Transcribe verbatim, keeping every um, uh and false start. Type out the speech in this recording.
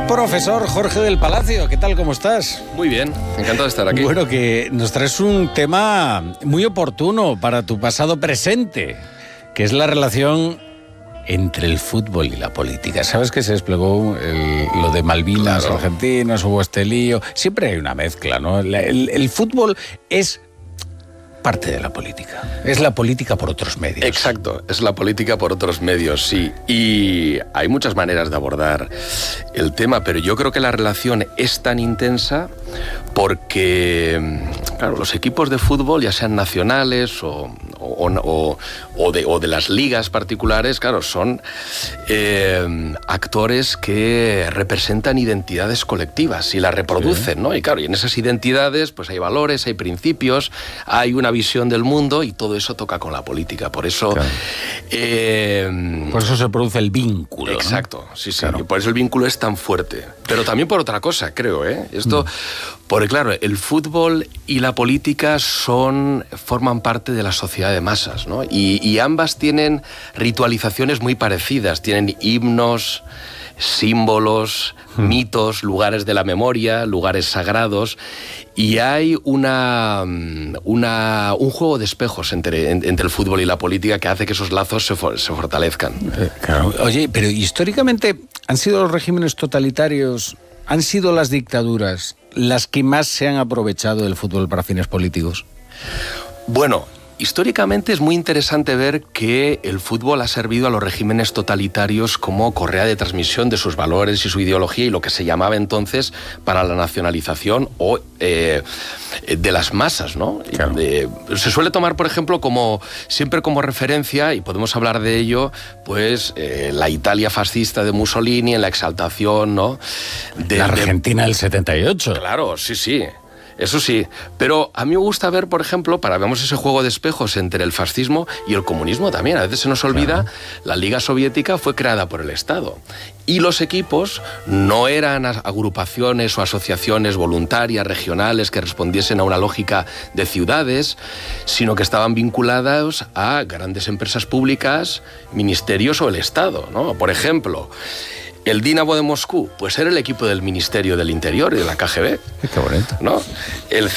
Profesor Jorge del Palacio, ¿qué tal? ¿Cómo estás? Muy bien, encantado de estar aquí. Bueno, que nos traes un tema muy oportuno para tu pasado presente, que es la relación entre el fútbol y la política. ¿Sabes que se desplegó el, lo de Malvinas claro. argentinas, hubo este lío? Siempre hay una mezcla, ¿no? El, el, el fútbol es parte de la política. Es la política por otros medios. Exacto, es la política por otros medios, sí. Y hay muchas maneras de abordar el tema, pero yo creo que la relación es tan intensa porque, claro, los equipos de fútbol, ya sean nacionales o, o, o, o, de, o de las ligas particulares, claro, son eh, actores que representan identidades colectivas y las reproducen, sí. ¿no? Y claro, y en esas identidades pues hay valores, hay principios, hay una visión del mundo y todo eso toca con la política. Por eso... Claro. Eh, por eso se produce el vínculo. Exacto, ¿no? sí, sí. Claro. Y por eso el vínculo es tan fuerte. Pero también por otra cosa, creo, ¿eh? Esto... Mm. Porque claro, el fútbol y la política son, forman parte de la sociedad de masas, ¿no? Y, y ambas tienen ritualizaciones muy parecidas, tienen himnos, símbolos, hmm. mitos, lugares de la memoria, lugares sagrados, y hay una, una, un juego de espejos entre, entre el fútbol y la política que hace que esos lazos se, for, se fortalezcan. Eh, claro. Oye, pero históricamente han sido los regímenes totalitarios, han sido las dictaduras las que más se han aprovechado del fútbol para fines políticos. Bueno, históricamente es muy interesante ver que el fútbol ha servido a los regímenes totalitarios como correa de transmisión de sus valores y su ideología y lo que se llamaba entonces para la nacionalización o eh, de las masas, ¿no? Claro. De, se suele tomar, por ejemplo, como siempre como referencia, y podemos hablar de ello, pues eh, la Italia fascista de Mussolini en la exaltación, ¿no? De, la Argentina de, del setenta y ocho. Claro, sí, sí. Eso sí, pero a mí me gusta ver, por ejemplo, para vemos ese juego de espejos entre el fascismo y el comunismo también. A veces se nos olvida, claro. La Liga Soviética fue creada por el Estado y los equipos no eran agrupaciones o asociaciones voluntarias, regionales, que respondiesen a una lógica de ciudades, sino que estaban vinculados a grandes empresas públicas, ministerios o el Estado, ¿no? Por ejemplo... El Dinamo de Moscú, pues era el equipo del Ministerio del Interior y de la K G B. Qué bonito. ¿No? El